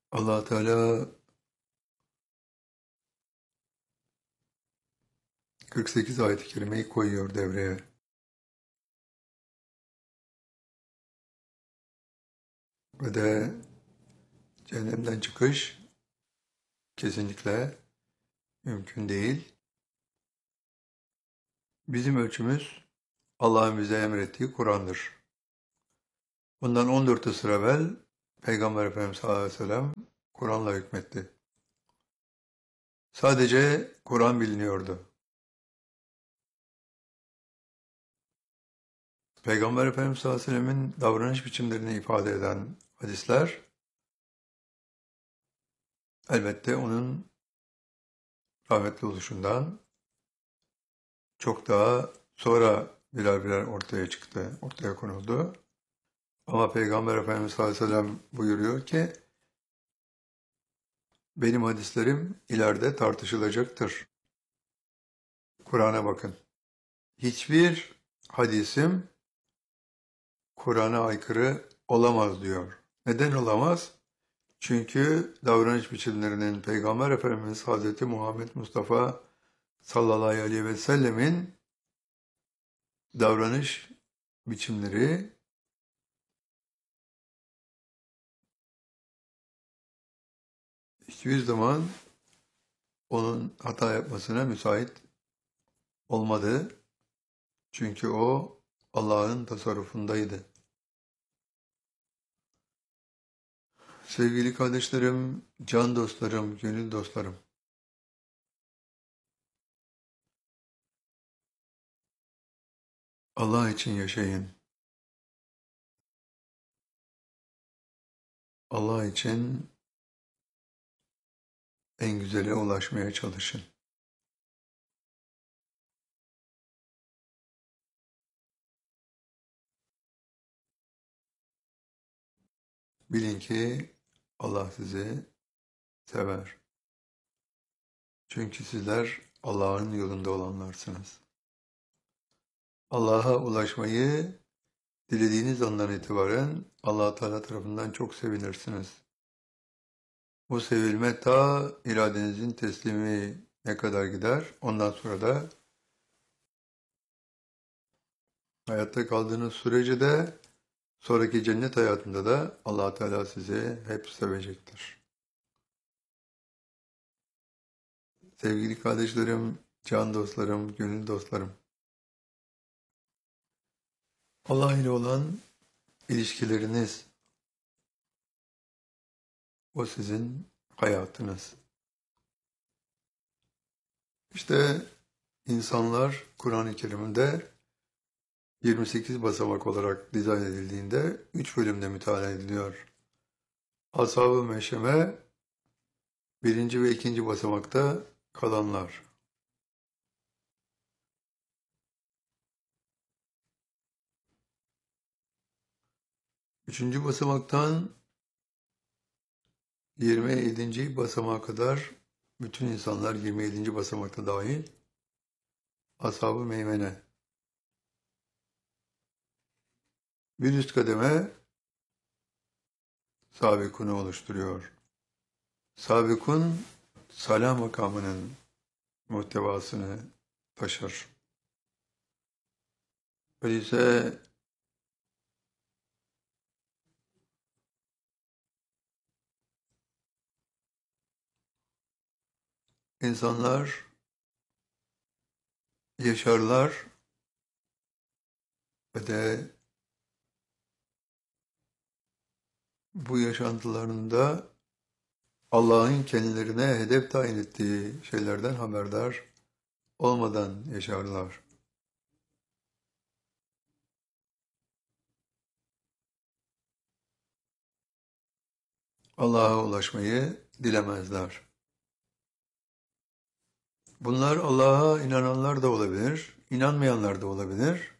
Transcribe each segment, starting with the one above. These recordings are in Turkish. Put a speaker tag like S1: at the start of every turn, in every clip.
S1: Allah Teala 48 ayet-i kerimeyi koyuyor devreye. Ve de cehennemden çıkış kesinlikle mümkün değil. Bizim ölçümüz Allah'ın bize emrettiği Kur'an'dır. Bundan 14 asır evvel Peygamber Efendimiz sallallahu aleyhi ve sellem Kur'an'la hükmetti. Sadece Kur'an biliniyordu. Peygamber Efendimiz sallallahu aleyhi ve sellemin davranış biçimlerini ifade eden hadisler elbette onun rahmetli oluşundan çok daha sonra birer birer ortaya çıktı, ortaya konuldu. Ama Peygamber Efendimiz sallallahu aleyhi ve sellem buyuruyor ki, benim hadislerim ileride tartışılacaktır. Kur'an'a bakın. Hiçbir hadisim Kur'an'a aykırı olamaz diyor. Neden olamaz? Çünkü davranış biçimlerinin Peygamber Efendimiz Hazreti Muhammed Mustafa sallallahu aleyhi ve sellemin davranış biçimleri hiçbir zaman onun hata yapmasına müsait olmadı. Çünkü o Allah'ın tasarrufundaydı. Sevgili kardeşlerim, can dostlarım, gönül dostlarım. Allah için yaşayın. Allah için en güzele ulaşmaya çalışın. Bilin ki Allah sizi sever. Çünkü sizler Allah'ın yolunda olanlarsınız. Allah'a ulaşmayı dilediğiniz andan itibaren Allah Teala tarafından çok sevinirsiniz. Bu sevilme ta iradenizin teslimi ne kadar gider, ondan sonra da hayatta kaldığınız sürece de sonraki cennet hayatında da Allah Teala sizi hep sevecektir. Sevgili kardeşlerim, can dostlarım, gönül dostlarım. Allah ile olan ilişkileriniz, o sizin hayatınız. İşte insanlar Kur'an-ı Kerim'de 28 basamak olarak dizayn edildiğinde 3 bölümde müteala ediliyor. Ashab-ı Meşeme 1. ve 2. basamakta kalanlar. 3. basamaktan 27. basamağa kadar bütün insanlar 27. basamakta dahil Ashab-ı Meymene. Bir üst kademe Sabikun'u oluşturuyor. Sabikun salam makamının muhtevasını taşır. Öyleyse insanlar yaşarlar ve de bu yaşantılarında Allah'ın kendilerine hedef tayin ettiği şeylerden haberdar olmadan yaşarlar. Allah'a ulaşmayı dilemezler. Bunlar Allah'a inananlar da olabilir, inanmayanlar da olabilir.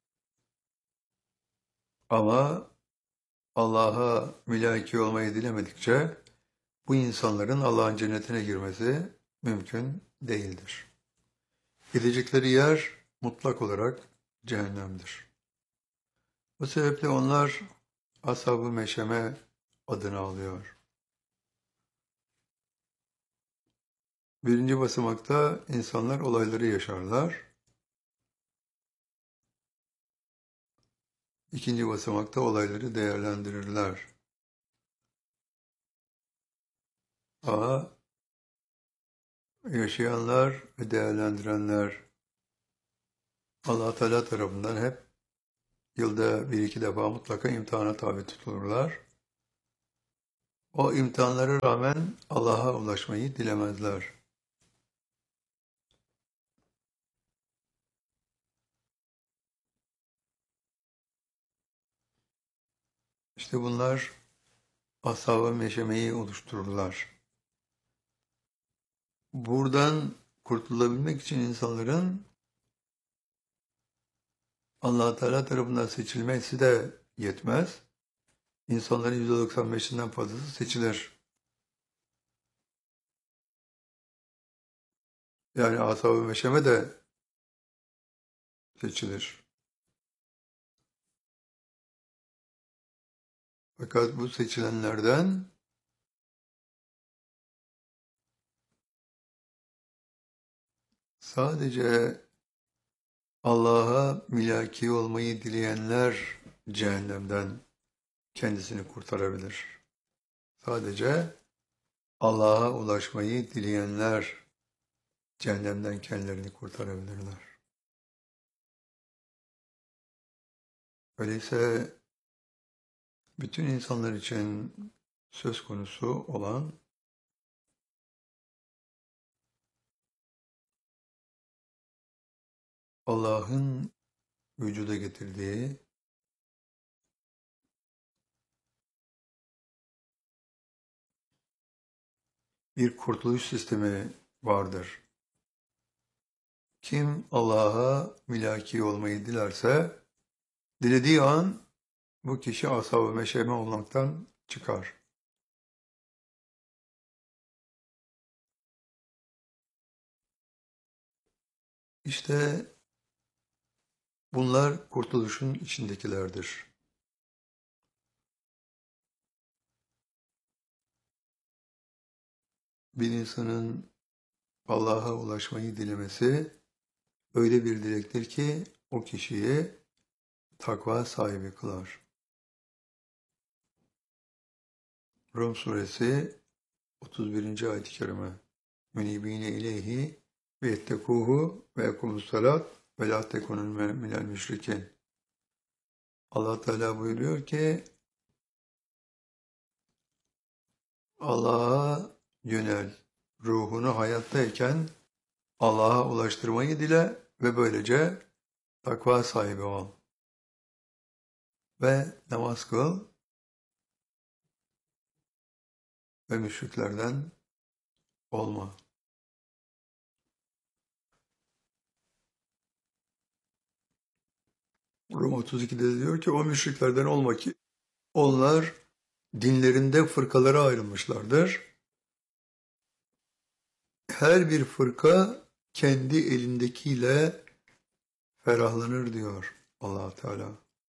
S1: Ama Allah'a mülaki olmayı dilemedikçe bu insanların Allah'ın cennetine girmesi mümkün değildir. Gidecekleri yer mutlak olarak cehennemdir. Bu sebeple onlar Ashab-ı Meşeme adını alıyor. Birinci basamakta insanlar olayları yaşarlar. İkinci basamakta olayları değerlendirirler. A. Yaşayanlar ve değerlendirenler Allah Teala tarafından hep yılda bir iki defa mutlaka imtihana tabi tutulurlar. O imtihanlara rağmen Allah'a ulaşmayı dilemezler. İşte bunlar ashab-ı meşemeyi oluştururlar. Buradan kurtulabilmek için insanların Allah Teala tarafından seçilmesi de yetmez. İnsanların %95'inden fazlası seçilir. Yani ashab-ı meşeme de seçilir. Fakat bu seçilenlerden sadece Allah'a mülaki olmayı dileyenler cehennemden kendisini kurtarabilir. Sadece Allah'a ulaşmayı dileyenler cehennemden kendilerini kurtarabilirler. Öyleyse bütün insanlar için söz konusu olan Allah'ın vücuda getirdiği bir kurtuluş sistemi vardır. Kim Allah'a mülaki olmayı dilerse, dilediği an bu kişi ashab-ı meşeme olmaktan çıkar. İşte bunlar kurtuluşun içindekilerdir. Bir insanın Allah'a ulaşmayı dilemesi öyle bir dilektir ki o kişiyi takva sahibi kılar. Rum suresi 31. ayet-i kerime. Münibine ileyhi ve ettekuhu ve ekumus salat ve la tekunun minel müşrikin. Allah Teala buyuruyor ki Allah'a yönel, ruhunu hayattayken Allah'a ulaştırmayı dile ve böylece takva sahibi ol. Ve namaz kıl ve müşriklerden olma. Rum 32'de diyor ki o müşriklerden olma ki onlar dinlerinde fırkalara ayrılmışlardır. Her bir fırka kendi elindekiyle ferahlanır diyor Allah Teala.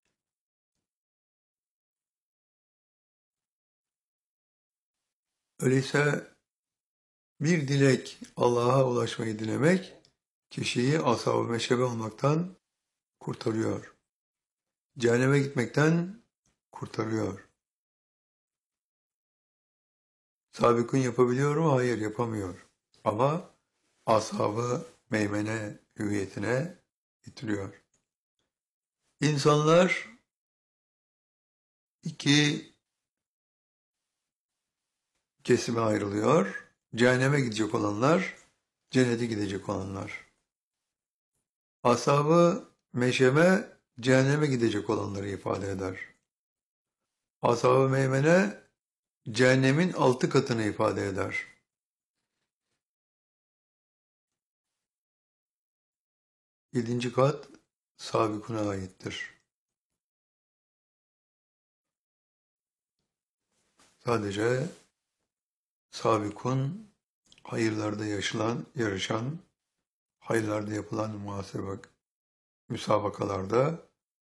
S1: Öyleyse bir dilek Allah'a ulaşmayı dilemek kişiyi ashab-ı meşebe olmaktan kurtarıyor. Cehenneme gitmekten kurtarıyor. Sabikun yapabiliyor mu? Hayır, yapamıyor. Ama ashab-ı meymene hüviyetine getiriyor. İnsanlar iki kesime ayrılıyor. Cehenneme gidecek olanlar, cennete gidecek olanlar. Ashab-ı meşeme cehenneme gidecek olanları ifade eder. Ashab-ı meymene cehennemin 6 katını ifade eder. 7. kat sabikuna aittir. Sadece sabikun hayırlarda yarışan, hayırlarda yapılan müsabakalarda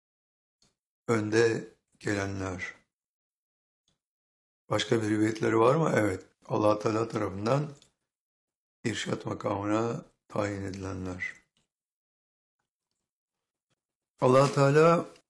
S1: önde gelenler. Başka bir rivayetleri var mı? Evet. Allah Teala tarafından irşat makamına tayin edilenler. Allah Teala